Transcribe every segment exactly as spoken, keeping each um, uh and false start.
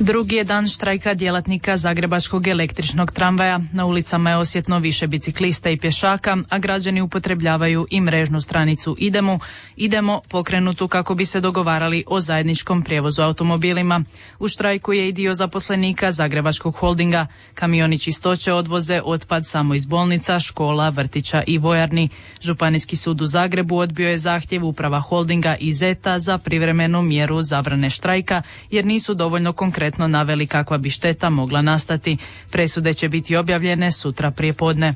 Drugi je dan štrajka djelatnika Zagrebačkog električnog tramvaja. Na ulicama je osjetno više biciklista i pješaka, a građani upotrebljavaju i mrežnu stranicu Idemo, Idemo pokrenutu kako bi se dogovarali o zajedničkom prijevozu automobilima. U štrajku je i dio zaposlenika Zagrebačkog holdinga. Kamioni čistoće odvoze otpad samo iz bolnica, škola, vrtića i vojarni. Županijski sud u Zagrebu odbio je zahtjev uprava holdinga i Zeta za privremenu mjeru zabrane štrajka jer nisu dovoljno konkretno naveli kakva bi šteta mogla nastati. Presude će biti objavljene sutra prijepodne.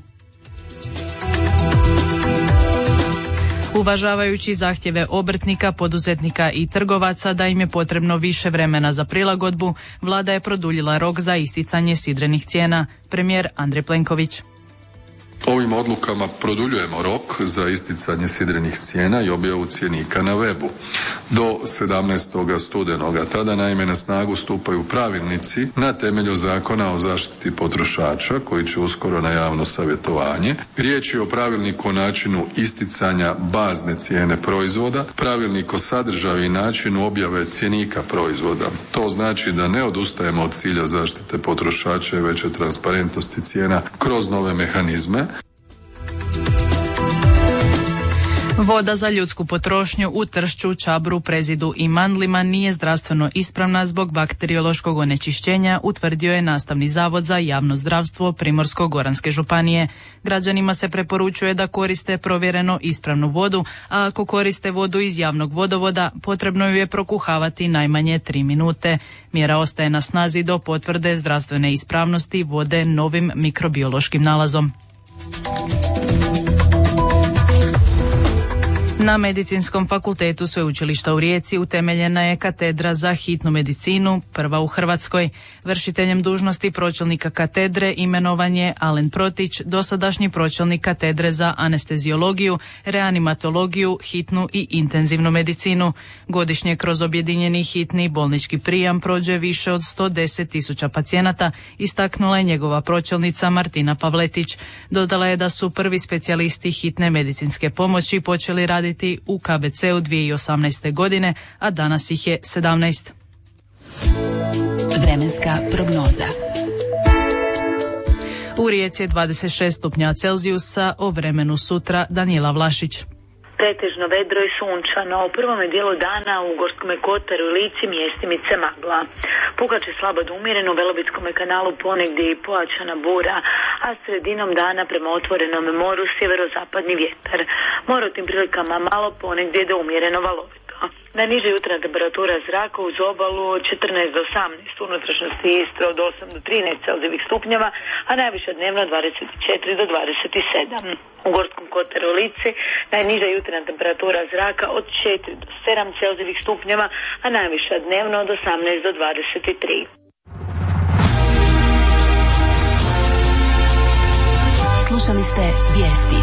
Uvažavajući zahtjeve obrtnika, poduzetnika i trgovaca da im je potrebno više vremena za prilagodbu, vlada je produljila rok za isticanje sidrenih cijena. Premijer Andrej Plenković. Ovim odlukama produljujemo rok za isticanje sidrenih cijena i objavu cjenika na webu do sedamnaestog studenoga. Tada naime na snagu stupaju pravilnici na temelju Zakona o zaštiti potrošača koji će uskoro na javno savjetovanje. Riječ je o pravilniku o načinu isticanja bazne cijene proizvoda, pravilnik o sadržaju i načinu objave cjenika proizvoda. To znači da ne odustajemo od cilja zaštite potrošača i veće transparentnosti cijena kroz nove mehanizme. Voda za ljudsku potrošnju u Tršću, Čabru, Prezidu i Mandlima nije zdravstveno ispravna zbog bakteriološkog onečišćenja, utvrdio je Nastavni zavod za javno zdravstvo Primorsko-goranske županije. Građanima se preporučuje da koriste provjereno ispravnu vodu, a ako koriste vodu iz javnog vodovoda, potrebno ju je prokuhavati najmanje tri minute. Mjera ostaje na snazi do potvrde zdravstvene ispravnosti vode novim mikrobiološkim nalazom. Na Medicinskom fakultetu Sveučilišta u Rijeci utemeljena je katedra za hitnu medicinu, prva u Hrvatskoj. Vršiteljem dužnosti pročelnika katedre imenovan je Alen Protić, dosadašnji pročelnik katedre za anesteziologiju, reanimatologiju, hitnu i intenzivnu medicinu. Godišnje kroz objedinjeni hitni bolnički prijam prođe više od sto deset tisuća pacijenata, istaknula je njegova pročelnica Martina Pavletić. Dodala je da su prvi specijalisti hitne medicinske pomoći počeli raditi u K B C-u dvije tisuće osamnaeste. godine, a danas ih je sedamnaest. Vremenska prognoza. U Rijeci je dvadeset šest stupnjeva Celzijusa, o vremenu sutra Danijela Vlašić. Pretežno vedro i sunčano. U prvome dijelu dana u Gorskome kotaru i Lici mjestimice magla. Pukaće slabo do umjereno, u Velebitskome kanalu ponegdje i pojačana bura, a sredinom dana prema otvorenom moru sjeverozapadni vjetar. More u tim prilikama malo, ponegdje do umjereno valovito. Najniža jutarnja temperatura zraka uz obalu četrnaest do osamnaest, u unutrašnjosti Istre od osam do trinaest Celzijevih stupnjeva, a najviša dnevno dvadeset četiri do dvadeset sedam. U Gorskom kotaru i Lici najniža jutarnja temperatura zraka od četiri do sedam Celzijevih stupnjeva, a najviša dnevno od osamnaest do dvadeset tri. Slušali ste vijesti.